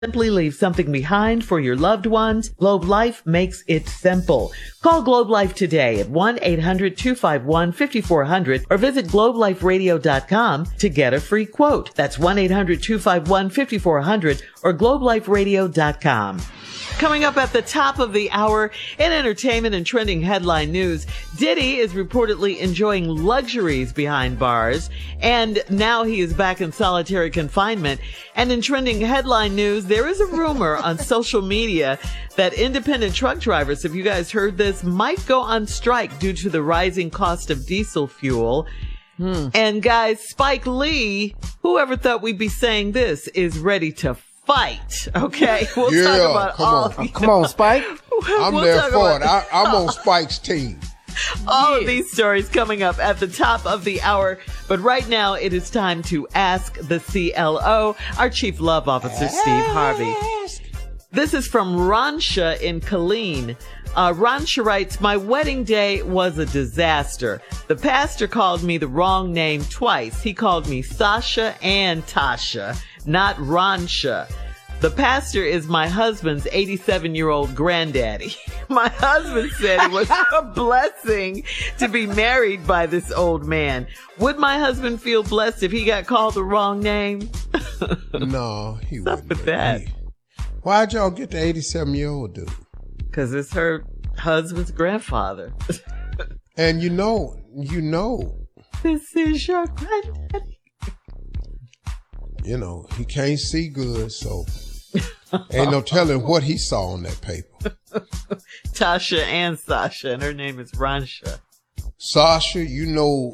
Simply leave something behind for your loved ones. Globe Life makes it simple. Call Globe Life today at 1-800-251-5400 or visit globeliferadio.com to get a free quote. That's 1-800-251-5400 or globeliferadio.com. Coming up at the top of the hour in entertainment and trending headline news, Diddy is reportedly enjoying luxuries behind bars, and now he is back in solitary confinement. And in trending headline news, there is a rumor on social media that independent truck drivers, if you guys heard this, might go on strike due to the rising cost of diesel fuel. And guys, Spike Lee, whoever thought we'd be saying this, is ready to fight. Okay, we'll talk about Come on, Spike. I'm there for it. I'm on Spike's team. All of these stories coming up at the top of the hour. But right now, it is time to ask the CLO, our Chief Love Officer, Steve Harvey. This is from Ransha in Killeen. Ransha writes, my wedding day was a disaster. The pastor called me the wrong name twice. He called me Sasha and Tasha, not Ransha. The pastor is my husband's 87-year-old granddaddy. My husband said it was a blessing to be married by this old man. Would my husband feel blessed if he got called the wrong name? No, he wouldn't. What's up with that? Why'd y'all get the 87-year-old dude? Because it's her husband's grandfather. And you know. This is your granddaddy. You know, he can't see good, so ain't no telling what he saw on that paper. Tasha and Sasha, and her name is Ransha. Sasha, you know,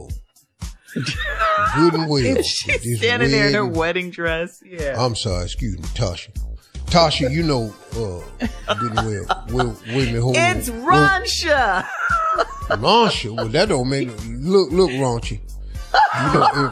good and well. She's standing there in her wedding dress. Yeah. I'm sorry, excuse me, Tasha. Tasha, you know, good and well. Wait a minute, it's Ransha. Ransha? Well, that don't make look, raunchy. You know,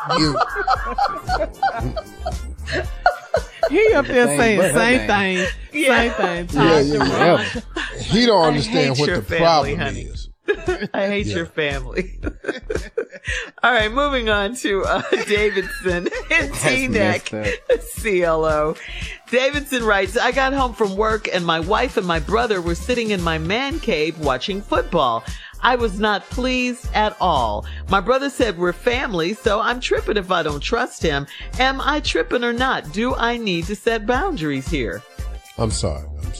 He up there saying same thing. Same thing. Yeah. He don't understand what the problem is. I hate your family. All right, moving on to Davidson in Teaneck, CLO. Davidson writes, I got home from work and my wife and my brother were sitting in my man cave watching football. I was not pleased at all. My brother said we're family, so I'm tripping if I don't trust him. Am I tripping or not? Do I need to set boundaries here? I'm sorry.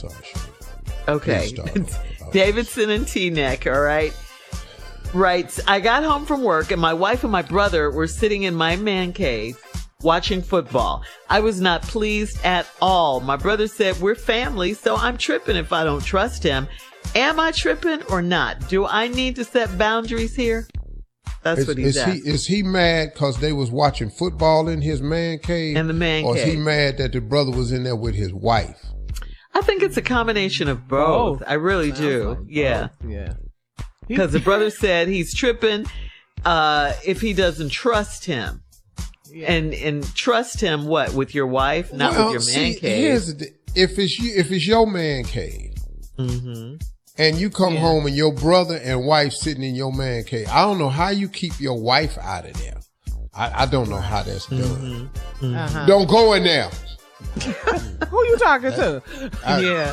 Okay. Davidson and Teaneck, all right, writes, I got home from work and my wife and my brother were sitting in my man cave watching football. I was not pleased at all. My brother said we're family, so I'm tripping if I don't trust him. Am I tripping or not? Do I need to set boundaries here? That's what he's asking. Is he mad because they was watching football in his man cave? In the man cave. Or is he mad that the brother was in there with his wife? I think it's a combination of both. I really do. Like yeah. Both. Yeah. Because the brother said he's tripping if he doesn't trust him. Yeah. And trust him what? With your wife, not with your man cave. If it's your man cave, mm-hmm. and you come home and your brother and wife sitting in your man cave, I don't know how you keep your wife out of there. I don't know how that's done. Mm-hmm. Mm-hmm. Uh-huh. Don't go in there. Who you talking to? I'm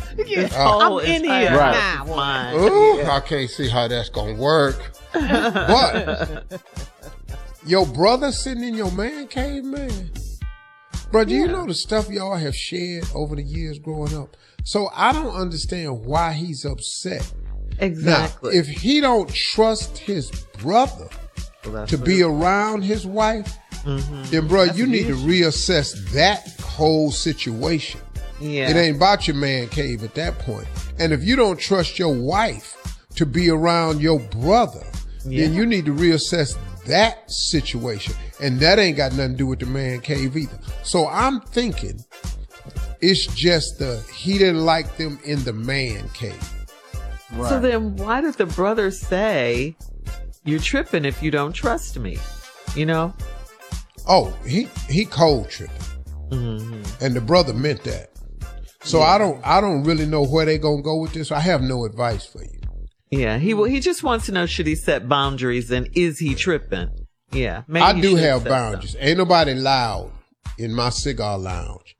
in here now. Ooh, I can't see how that's gonna work. But your brother sitting in your man cave, man. Bro, do you know the stuff y'all have shared over the years growing up? So I don't understand why he's upset. Exactly. Now, if he don't trust his brother to be around his wife, then bro, you need to reassess that whole situation. Yeah. It ain't about your man cave at that point. And if you don't trust your wife to be around your brother, then you need to reassess that situation. And that ain't got nothing to do with the man cave either. So I'm thinking it's just he didn't like them in the man cave. Right. So then why did the brother say you're tripping if you don't trust me? You know? Oh, he cold tripping. Mm-hmm. And the brother meant that. So I don't really know where they gonna go with this. I have no advice for you. Yeah, he just wants to know, should he set boundaries and is he tripping? Yeah. I do have boundaries. Ain't nobody loud in my cigar lounge.